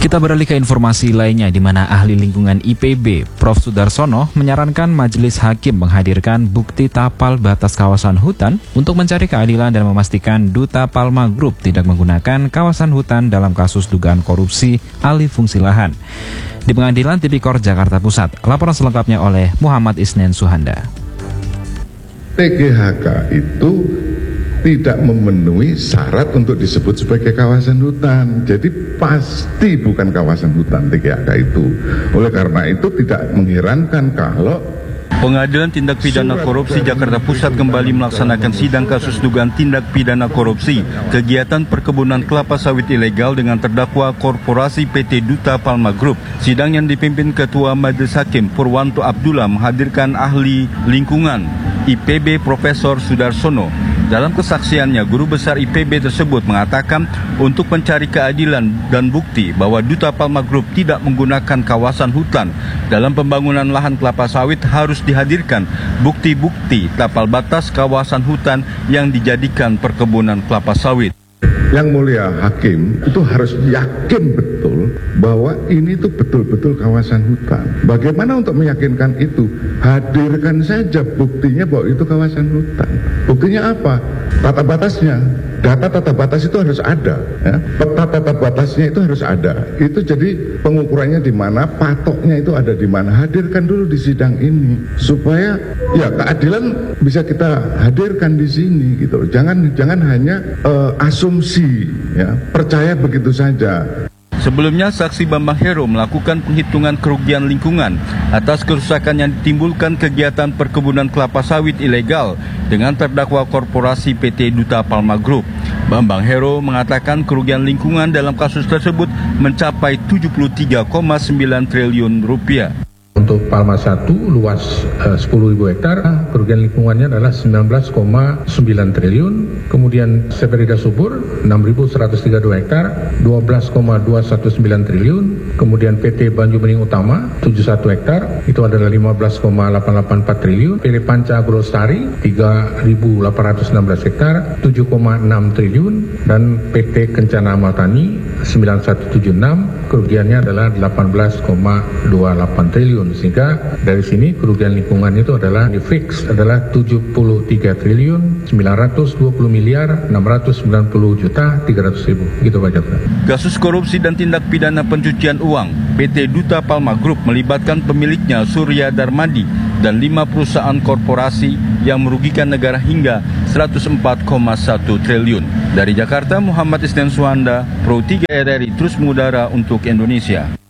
Kita beralih ke informasi lainnya di mana ahli lingkungan IPB, Prof. Sudarsono, menyarankan majelis hakim menghadirkan bukti tapal batas kawasan hutan untuk mencari keadilan dan memastikan Duta Palma Group tidak menggunakan kawasan hutan dalam kasus dugaan korupsi alih fungsi lahan. Di Pengadilan Tipikor Jakarta Pusat, laporan selengkapnya oleh Muhammad Isnen Suhanda. PGHK itu tidak memenuhi syarat untuk disebut sebagai kawasan hutan. Jadi pasti bukan kawasan hutan TGHK itu. Oleh karena itu tidak mengherankan kalau Pengadilan Tindak Pidana Korupsi Jakarta Pusat kembali melaksanakan sidang kasus dugaan tindak pidana korupsi kegiatan perkebunan kelapa sawit ilegal dengan terdakwa korporasi PT Duta Palma Group. Sidang yang dipimpin Ketua Majelis Hakim Purwanto Abdullah menghadirkan ahli lingkungan IPB Profesor Sudarsono. Dalam kesaksiannya, guru besar IPB tersebut mengatakan untuk mencari keadilan dan bukti bahwa Duta Palma Group tidak menggunakan kawasan hutan dalam pembangunan lahan kelapa sawit harus dihadirkan bukti-bukti tapal batas kawasan hutan yang dijadikan perkebunan kelapa sawit. Yang mulia hakim itu harus yakin betul bahwa ini tuh betul-betul kawasan hutan. Bagaimana untuk meyakinkan itu? Hadirkan saja buktinya bahwa itu kawasan hutan. Buktinya apa? Tata batasnya. Data tata batas itu harus ada, ya. Peta tata batasnya itu harus ada. Itu jadi pengukurannya di mana, patoknya itu ada di mana. Hadirkan dulu di sidang ini supaya ya keadilan bisa kita hadirkan di sini gitu. Jangan hanya asumsi, ya, percaya begitu saja. Sebelumnya, saksi Bambang Hero melakukan penghitungan kerugian lingkungan atas kerusakan yang ditimbulkan kegiatan perkebunan kelapa sawit ilegal dengan terdakwa korporasi PT Duta Palma Group. Bambang Hero mengatakan kerugian lingkungan dalam kasus tersebut mencapai 73,9 triliun rupiah. Untuk Palma 1 luas 10.000 hektar, kerugian lingkungannya adalah 19,9 triliun. Kemudian Seperida Subur 6.132 hektar, 12,219 triliun. Kemudian PT Banyu Bening Utama 71 hektar, itu adalah 15,884 triliun. PT Panca Agrosari 3.816 hektar, 7,6 triliun. Dan PT Kencana Amaltani 9176, kerugiannya adalah 18,28 triliun. Sehingga dari sini kerugian lingkungan itu adalah di-fix adalah 73 triliun 920 miliar 690 juta 300 ribu. Gitu Pak Jaksa. Kasus korupsi dan tindak pidana pencucian uang PT Duta Palma Group melibatkan pemiliknya Surya Darmadi dan 5 perusahaan korporasi yang merugikan negara hingga 104,1 triliun. Dari Jakarta, Muhammad Isnen Suhanda, Pro 3 RRI terus mengudara untuk Indonesia.